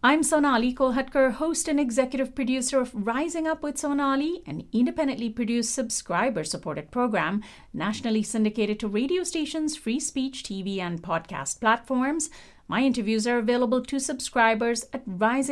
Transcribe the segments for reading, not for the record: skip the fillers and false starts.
I'm Sonali Kolhatkar, host and executive producer of Rising Up with Sonali, an independently produced subscriber-supported program nationally syndicated to radio stations, free speech, TV, and podcast platforms. My interviews are available to subscribers at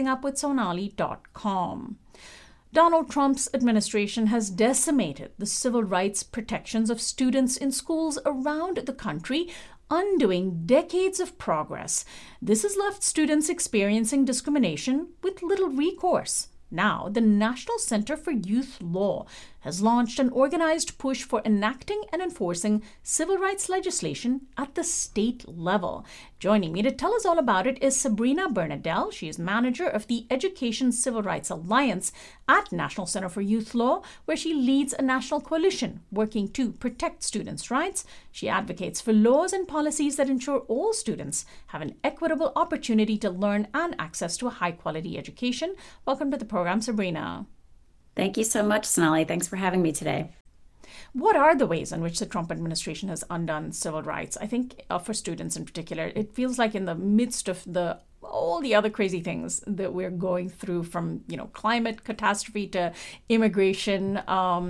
risingupwithsonali.com. Donald Trump's administration has decimated the civil rights protections of students in schools around the country, undoing decades of progress. This has left students experiencing discrimination with little recourse. Now, the National Center for Youth Law has launched an organized push for enacting and enforcing civil rights legislation at the state level. Joining me to tell us all about it is Sabrina Bernadelle. She is manager of the Education Civil Rights Alliance at National Center for Youth Law, where she leads a national coalition working to protect students' rights. She advocates for laws and policies that ensure all students have an equitable opportunity to learn and access to a high-quality education. Welcome to the program, Sabrina. Thank you so much, Sonali. Thanks for having me today. What are the ways in which the Trump administration has undone civil rights? I think for students in particular, it feels like in the midst of all the other crazy things that we're going through, from climate catastrophe to immigration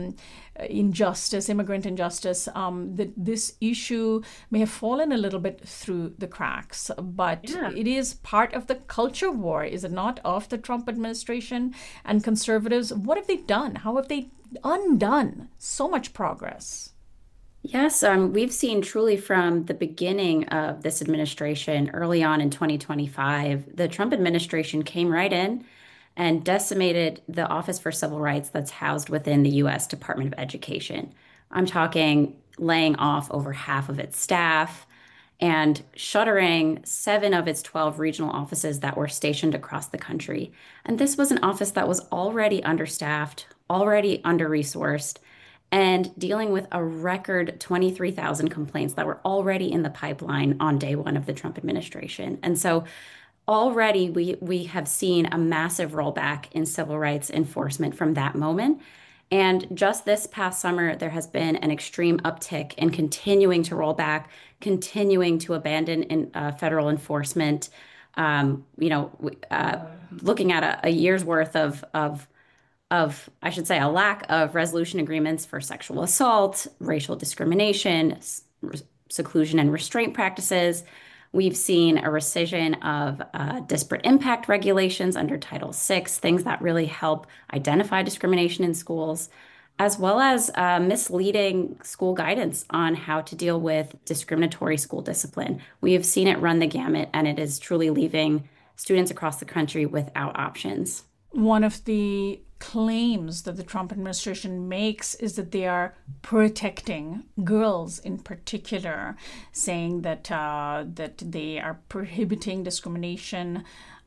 injustice, immigrant injustice, that this issue may have fallen a little bit through the cracks. But It is part of the culture war, is it not, of the Trump administration and conservatives? What have they done? How have they undone so much progress? Yes, we've seen truly from the beginning of this administration, early on in 2025, the Trump administration came right in and decimated the Office for Civil Rights that's housed within the U.S. Department of Education. I'm talking laying off over half of its staff and shuttering 7 of its 12 regional offices that were stationed across the country. And this was an office that was already understaffed, already under-resourced, and dealing with a record 23,000 complaints that were already in the pipeline on day one of the Trump administration. And so already we have seen a massive rollback in civil rights enforcement from that moment. And just this past summer, there has been an extreme uptick in continuing to roll back, continuing to abandon federal enforcement. Looking at a year's worth of, I should say, a lack of resolution agreements for sexual assault, racial discrimination, seclusion and restraint practices. We've seen a rescission of disparate impact regulations under Title VI, things that really help identify discrimination in schools, as well as misleading school guidance on how to deal with discriminatory school discipline. We have seen it run the gamut, and it is truly leaving students across the country without options. One of the claims that the Trump administration makes is that they are protecting girls in particular, saying that they are prohibiting discrimination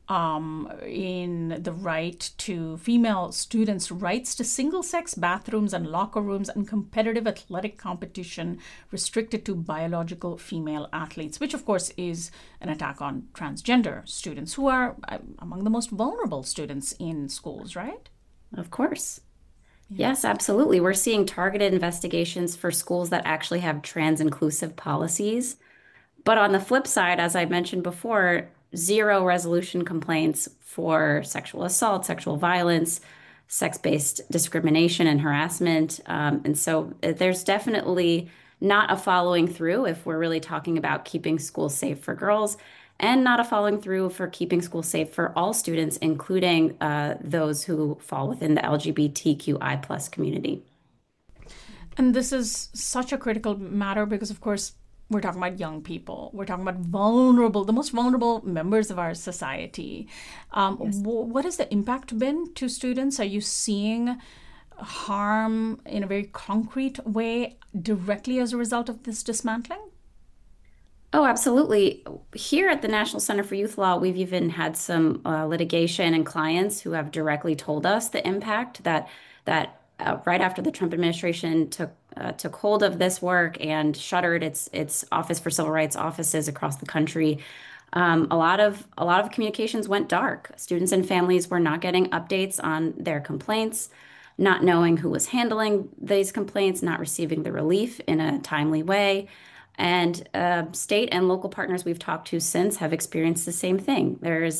in the right to female students' rights to single-sex bathrooms and locker rooms and competitive athletic competition restricted to biological female athletes, which of course is an attack on transgender students, who are among the most vulnerable students in schools, right? Of course. Yeah. Yes, absolutely. We're seeing targeted investigations for schools that actually have trans-inclusive policies. But on the flip side, as I mentioned before, zero resolution complaints for sexual assault, sexual violence, sex-based discrimination and harassment. And so there's definitely not a following through if we're really talking about keeping schools safe for girls, and not a following through for keeping schools safe for all students, including those who fall within the LGBTQI plus community. And this is such a critical matter because, of course, we're talking about young people. We're talking about the most vulnerable members of our society. Yes. What has the impact been to students? Are you seeing harm in a very concrete way directly as a result of this dismantling? Oh, absolutely. Here at the National Center for Youth Law, we've even had some litigation and clients who have directly told us the impact that right after the Trump administration took hold of this work and shuttered its Office for Civil Rights offices across the country. A lot of communications went dark. Students and families were not getting updates on their complaints, not knowing who was handling these complaints, not receiving the relief in a timely way. And state and local partners we've talked to since have experienced the same thing. There's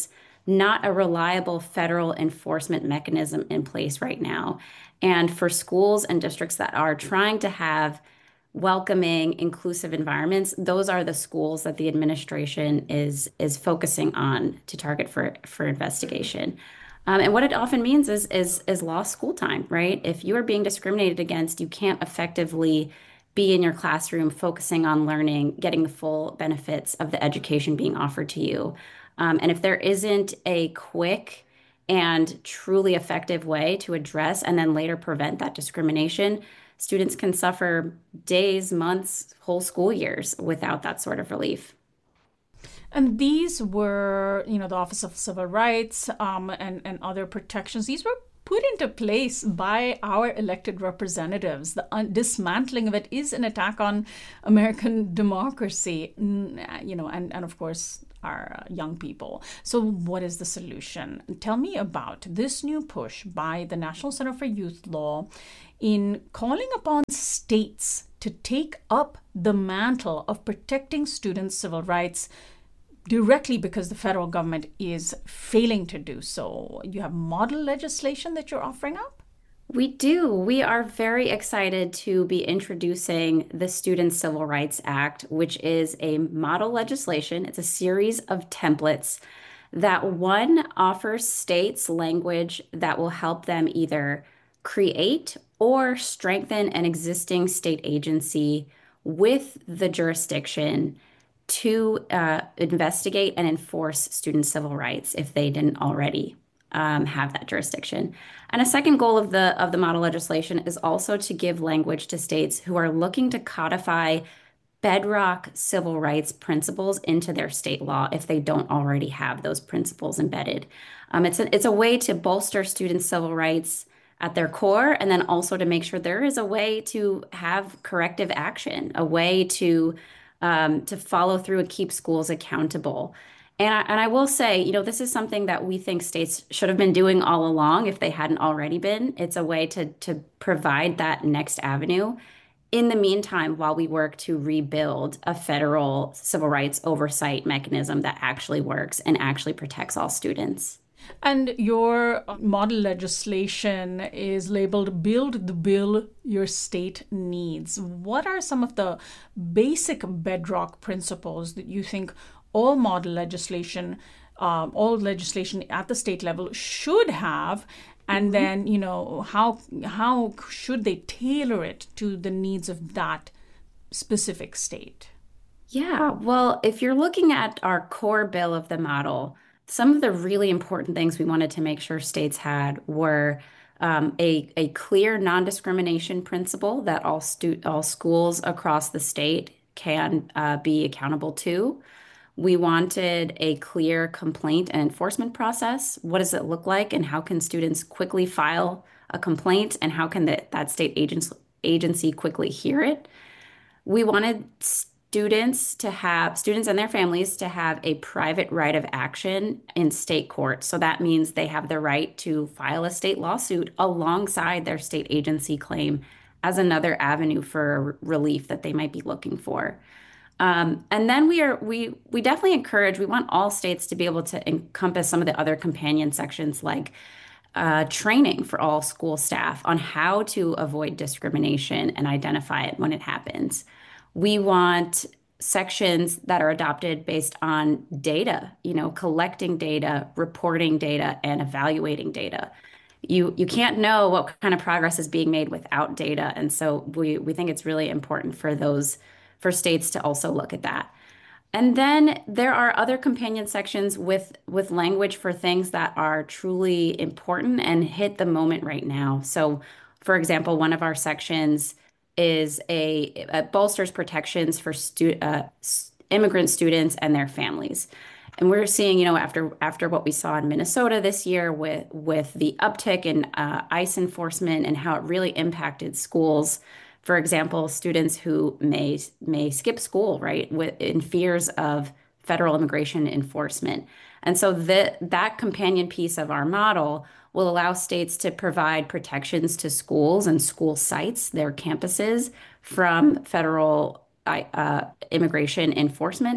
not a reliable federal enforcement mechanism in place right now. And for schools and districts that are trying to have welcoming, inclusive environments, those are the schools that the administration is focusing on to target for investigation. And what it often means is lost school time, right? If you are being discriminated against, you can't effectively be in your classroom focusing on learning, getting the full benefits of the education being offered to you. And if there isn't a quick and truly effective way to address and then later prevent that discrimination, students can suffer days, months, whole school years without that sort of relief. And these were, the Office of Civil Rights and other protections. These were put into place by our elected representatives. The dismantling of it is an attack on American democracy, and of course, our young people. So, what is the solution? Tell me about this new push by the National Center for Youth Law in calling upon states to take up the mantle of protecting students' civil rights directly because the federal government is failing to do so. You have model legislation that you're offering up? We do. We are very excited to be introducing the Student Civil Rights Act, which is a model legislation. It's a series of templates that one offers states language that will help them either create or strengthen an existing state agency with the jurisdiction to investigate and enforce student civil rights if they didn't already have that jurisdiction. And a second goal of the model legislation is also to give language to states who are looking to codify bedrock civil rights principles into their state law if they don't already have those principles embedded. It's a way to bolster students' civil rights at their core, and then also to make sure there is a way to have corrective action, a way to follow through and keep schools accountable. And I will say, this is something that we think states should have been doing all along if they hadn't already been. It's a way to provide that next avenue in the meantime while we work to rebuild a federal civil rights oversight mechanism that actually works and actually protects all students. And your model legislation is labeled Build the Bill Your State Needs. What are some of the basic bedrock principles that you think all model legislation, all legislation at the state level should have? And then, how should they tailor it to the needs of that specific state? Yeah, well, if you're looking at our core bill of the model, some of the really important things we wanted to make sure states had were a clear non-discrimination principle that all schools across the state can be accountable to. We wanted a clear complaint and enforcement process. What does it look like, and how can students quickly file a complaint, and how can that state agency quickly hear it? We wanted students and their families to have a private right of action in state court. So that means they have the right to file a state lawsuit alongside their state agency claim as another avenue for relief that they might be looking for. And then we definitely encourage, we want all states to be able to encompass some of the other companion sections like training for all school staff on how to avoid discrimination and identify it when it happens. We want sections that are adopted based on data, collecting data, reporting data, and evaluating data. You can't know what kind of progress is being made without data. And so we think it's really important for states to also look at that. And then there are other companion sections with language for things that are truly important and hit the moment right now. So, for example, one of our sections is a bolsters protections for immigrant students and their families. And we're seeing, after what we saw in Minnesota this year with the uptick in ICE enforcement and how it really impacted schools. For example, students who may skip school, right, in fears of federal immigration enforcement. And so that companion piece of our model will allow states to provide protections to schools and school sites, their campuses, from federal immigration enforcement.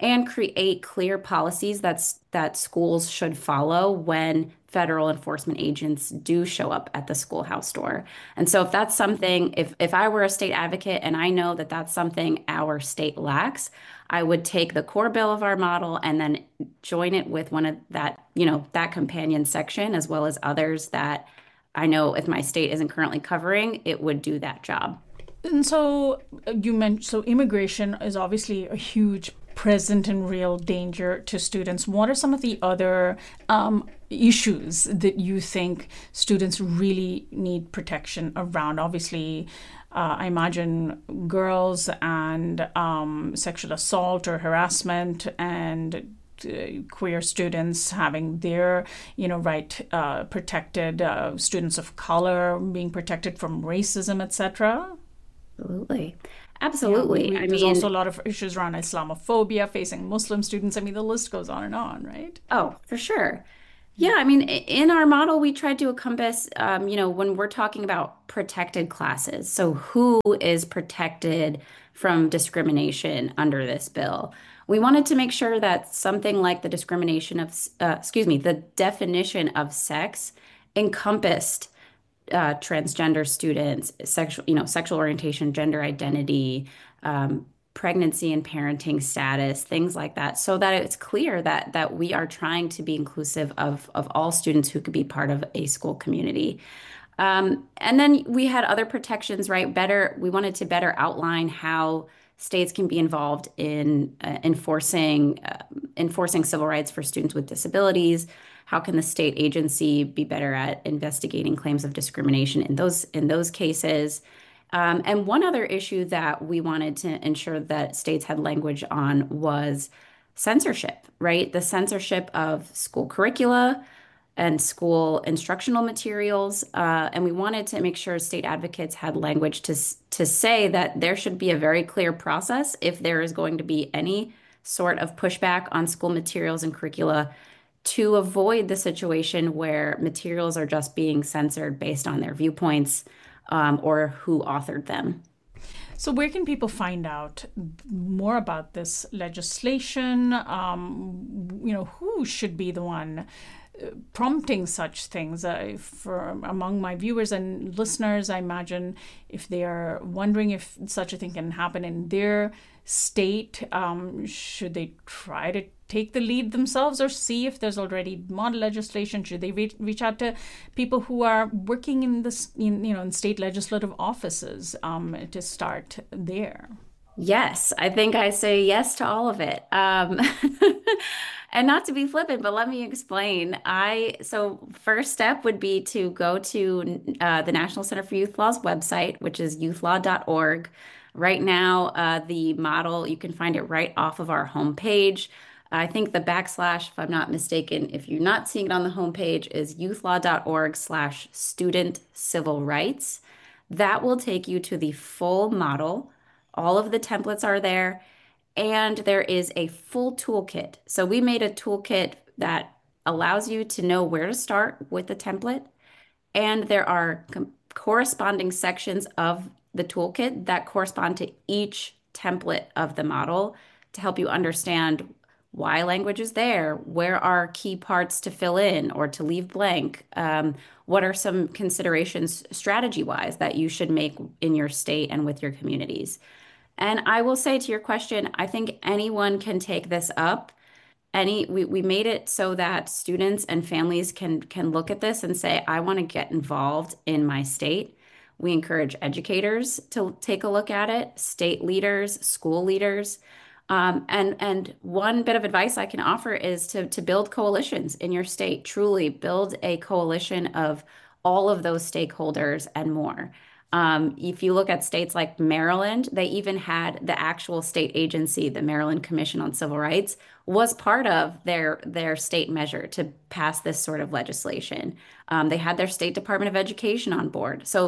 and create clear policies that schools should follow when federal enforcement agents do show up at the schoolhouse door. And so if that's something, if I were a state advocate and I know that that's something our state lacks, I would take the core bill of our model and then join it with one of that, that companion section, as well as others that I know if my state isn't currently covering, it would do that job. And so you mentioned, so immigration is obviously a huge present and real danger to students. What are some of the other issues that you think students really need protection around? Obviously, I imagine girls and sexual assault or harassment and queer students having their, right protected, students of color being protected from racism, etc. Absolutely. Yeah, Absolutely. I there's also a mean, lot of issues around Islamophobia facing Muslim students. I mean, the list goes on and on, right? oh, for sure. Yeah, I mean, in our model, we tried to encompass, when we're talking about protected classes. So, who is protected from discrimination under this bill? We wanted to make sure that something like the the definition of sex encompassed transgender students, sexual orientation, gender identity, pregnancy and parenting status, things like that, so that it's clear that we are trying to be inclusive of all students who could be part of a school community. And then we had other protections, right? We wanted to better outline how states can be involved in enforcing civil rights for students with disabilities. How can the state agency be better at investigating claims of discrimination in those cases? And one other issue that we wanted to ensure that states had language on was censorship, right? The censorship of school curricula and school instructional materials. And we wanted to make sure state advocates had language to say that there should be a very clear process if there is going to be any sort of pushback on school materials and curricula to avoid the situation where materials are just being censored based on their viewpoints, or who authored them. So, where can people find out more about this legislation? Who should be the one prompting such things? For among my viewers and listeners, I imagine if they are wondering if such a thing can happen in their state, should they try to take the lead themselves or see if there's already model legislation? Should they reach out to people who are working in this, in state legislative offices, to start there? Yes, I think I say yes to all of it. And not to be flippant, but let me explain. So first step would be to go to the National Center for Youth Law's website, which is youthlaw.org. Right now, the model, you can find it right off of our homepage. I think the backslash, if I'm not mistaken, if you're not seeing it on the homepage, is youthlaw.org/student civil rights. That will take you to the full model. All of the templates are there, and there is a full toolkit. So we made a toolkit that allows you to know where to start with the template, and there are corresponding sections of the toolkit that correspond to each template of the model to help you understand why language is there, where are key parts to fill in or to leave blank, what are some considerations strategy-wise that you should make in your state and with your communities. And I will say to your question, I think anyone can take this up. We made it so that students and families can look at this and say, I want to get involved in my state. We encourage educators to take a look at it, state leaders, school leaders. And one bit of advice I can offer is to build coalitions in your state. Truly build a coalition of all of those stakeholders and more. If you look at states like Maryland, they even had the actual state agency, the Maryland Commission on Civil Rights, was part of their state measure to pass this sort of legislation. They had their State Department of Education on board. So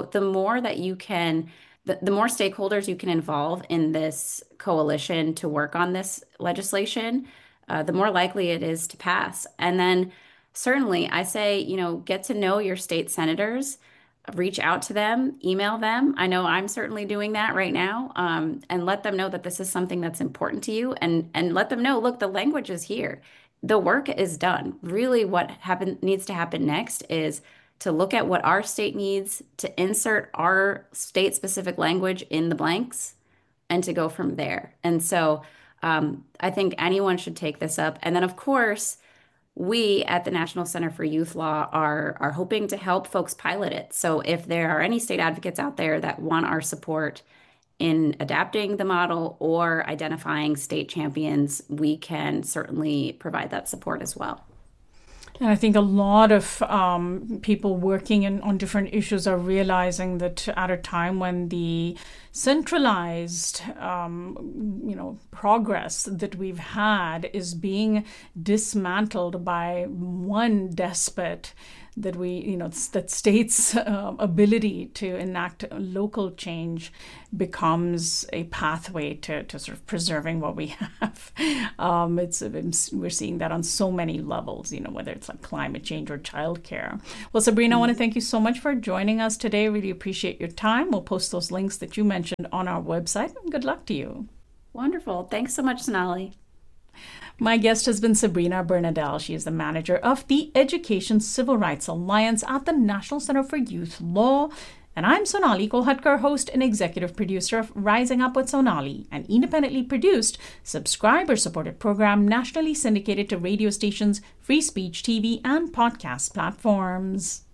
the more stakeholders you can involve in this coalition to work on this legislation, the more likely it is to pass. And then certainly I say, get to know your state senators. reach out to them, email them. I know I'm certainly doing that right now, and let them know that this is something that's important to you, and let them know, look, the language is here. The work is done. Really, what needs to happen next is to look at what our state needs, to insert our state-specific language in the blanks, and to go from there. And so I think anyone should take this up. And then, of course, we at the National Center for Youth Law are hoping to help folks pilot it. So if there are any state advocates out there that want our support in adapting the model or identifying state champions, we can certainly provide that support as well. And I think a lot of people working on different issues are realizing that at a time when the centralized, progress that we've had is being dismantled by one despot, that states' ability to enact local change becomes a pathway to sort of preserving what we have. We're seeing that on so many levels, whether it's like climate change or childcare. Well, Sabrina, I want to thank you so much for joining us today. Really appreciate your time. We'll post those links that you mentioned on our website. Good luck to you. Wonderful. Thanks so much, Sonali. My guest has been Sabrina Bernadelle. She is the manager of the Education Civil Rights Alliance at the National Center for Youth Law. And I'm Sonali Kolhatkar, host and executive producer of Rising Up with Sonali, an independently produced, subscriber-supported program nationally syndicated to radio stations, free speech TV, and podcast platforms.